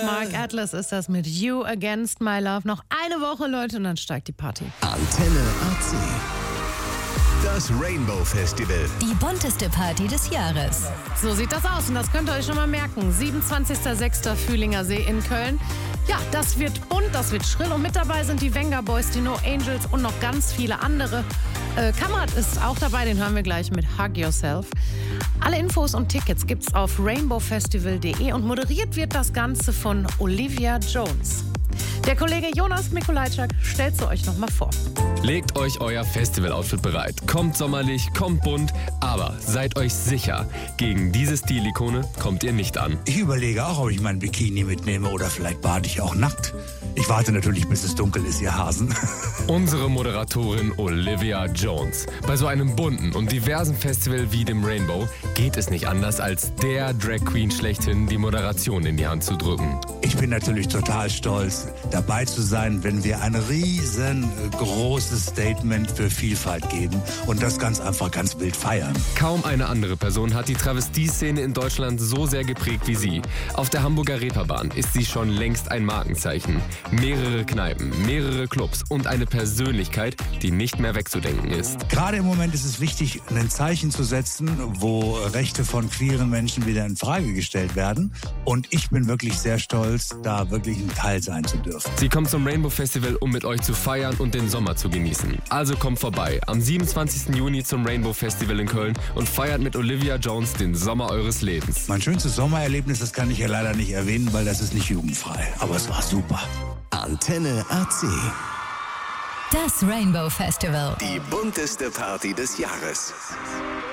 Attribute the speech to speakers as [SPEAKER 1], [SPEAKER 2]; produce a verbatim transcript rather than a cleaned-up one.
[SPEAKER 1] Mark Atlas ist das mit You Against My Love. Noch eine Woche, Leute, und dann steigt die Party.
[SPEAKER 2] Antenne A C. Das Rainbow Festival.
[SPEAKER 3] Die bunteste Party des Jahres.
[SPEAKER 1] So sieht das aus und das könnt ihr euch schon mal merken. siebenundzwanzigster sechster Fühlinger See in Köln. Ja, das wird bunt, das wird schrill und mit dabei sind die Venga Boys, die No Angels und noch ganz viele andere. Äh, Kamerad ist auch dabei, den hören wir gleich mit Hug Yourself. Alle Infos und Tickets gibt's auf rainbow festival punkt de und moderiert wird das Ganze von Olivia Jones. Der Kollege Jonas Mikolajczak stellt sie euch noch mal vor.
[SPEAKER 4] Legt euch euer Festival-Outfit bereit. Kommt sommerlich, kommt bunt, aber seid euch sicher, gegen diese Stilikone kommt ihr nicht an.
[SPEAKER 5] Ich überlege auch, ob ich mein Bikini mitnehme oder vielleicht bade ich auch nackt. Ich warte natürlich, bis es dunkel ist, ihr Hasen.
[SPEAKER 4] Unsere Moderatorin Olivia Jones. Bei so einem bunten und diversen Festival wie dem Rainbow geht es nicht anders, als der Drag Queen schlechthin die Moderation in die Hand zu drücken.
[SPEAKER 5] Ich bin natürlich total stolz, dabei zu sein, wenn wir ein riesengroßes Statement für Vielfalt geben und das ganz einfach ganz wild feiern.
[SPEAKER 4] Kaum eine andere Person hat die Travestie-Szene in Deutschland so sehr geprägt wie sie. Auf der Hamburger Reeperbahn ist sie schon längst ein Markenzeichen. Mehrere Kneipen, mehrere Clubs und eine Persönlichkeit, die nicht mehr wegzudenken ist.
[SPEAKER 5] Gerade im Moment ist es wichtig, ein Zeichen zu setzen, wo Rechte von queeren Menschen wieder in Frage gestellt werden. Und ich bin wirklich sehr stolz, da wirklich ein Teil sein zu dürfen.
[SPEAKER 4] Sie kommt zum Rainbow Festival, um mit euch zu feiern und den Sommer zu genießen. Also kommt vorbei am siebenundzwanzigsten Juni zum Rainbow Festival in Köln und feiert mit Olivia Jones den Sommer eures Lebens.
[SPEAKER 5] Mein schönstes Sommererlebnis, das kann ich ja leider nicht erwähnen, weil das ist nicht jugendfrei. Aber es war super.
[SPEAKER 2] Antenne A C.
[SPEAKER 3] Das Rainbow Festival.
[SPEAKER 2] Die bunteste Party des Jahres.